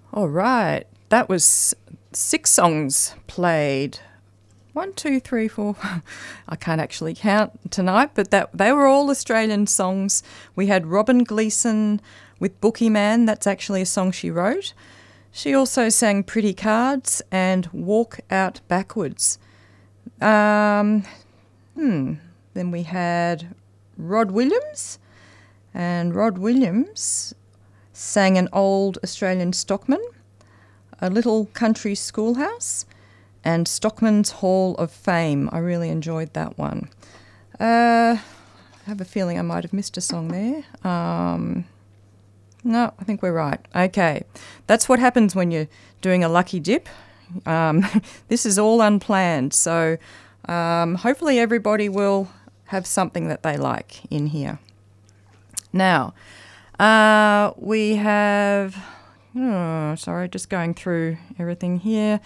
All right, that was 6 songs played. 1, 2, 3, 4. I can't actually count tonight, but they were all Australian songs. We had Robin Gleeson with Bookie Man. That's actually a song she wrote. She also sang Pretty Cards and Walk Out Backwards. Then we had Rod Williams, and Rod Williams sang An Old Australian Stockman, A Little Country Schoolhouse, and Stockman's Hall of Fame. I really enjoyed that one. I have a feeling I might have missed a song there. No, I think we're right. Okay, that's what happens when you're doing a lucky dip. This is all unplanned, so hopefully everybody will have something that they like in here. Now, we have... sorry, just going through everything here.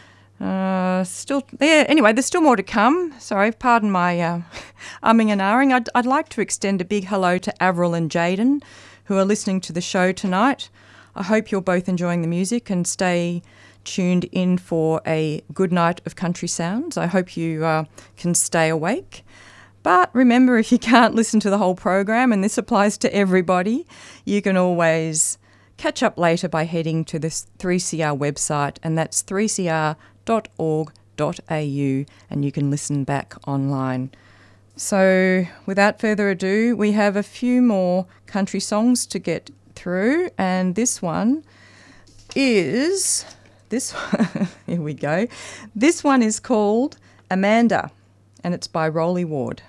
Anyway, there's still more to come. Sorry, pardon my umming and ahhing. I'd like to extend a big hello to Avril and Jaden, who are listening to the show tonight. I hope you're both enjoying the music and stay tuned in for a good night of country sounds. I hope you can stay awake. But remember, if you can't listen to the whole program, and this applies to everybody, you can always catch up later by heading to the 3CR website, and that's 3cr.org.au, and you can listen back online. So without further ado, we have a few more country songs to get through, and this one is... here we go. This one is called Amanda, and it's by Rolly Ward.